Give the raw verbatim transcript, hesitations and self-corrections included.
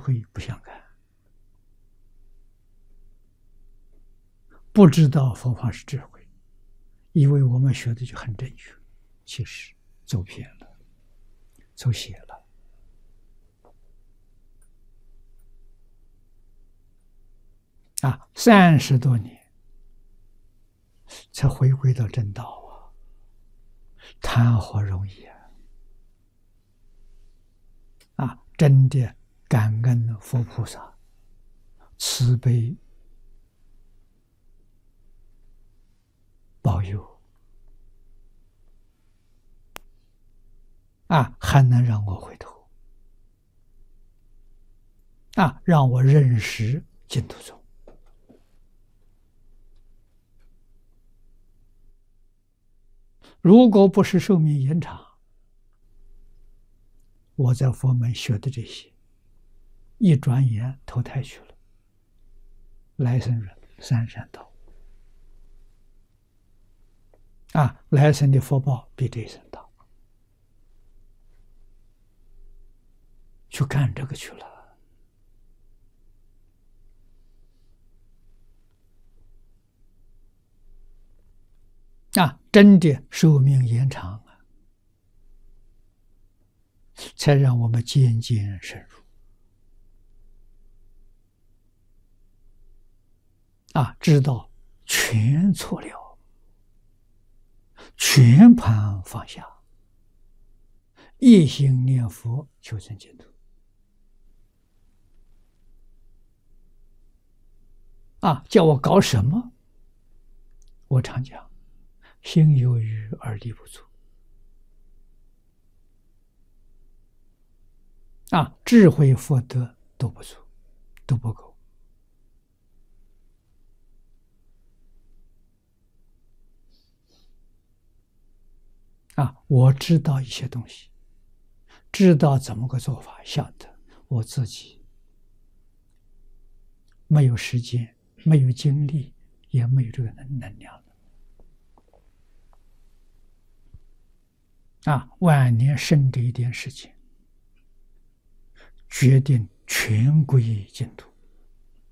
慧不相干，不知道佛法是智慧，以为我们学的就很正确，其实走偏了，走邪了。啊，三十多年才回归到正道啊，谈何容易啊！啊，真的感恩佛菩萨慈悲保佑啊，还能让我回头啊，让我认识净土宗。如果不是寿命延长，我在佛门学的这些，一转眼投胎去了，来生人三善道啊，来生的福报比这一生大，去干这个去了。啊，真的寿命延长啊，才让我们渐渐深入啊，知道全错了，全盘放下，一心念佛求生净土啊！叫我搞什么？我常讲，心有余而力不足啊，智慧福德都不足，都不够啊！我知道一些东西，知道怎么个做法，晓得我自己没有时间，没有精力，也没有这个能能量啊！晚年剩这一点时间，决定全归净土。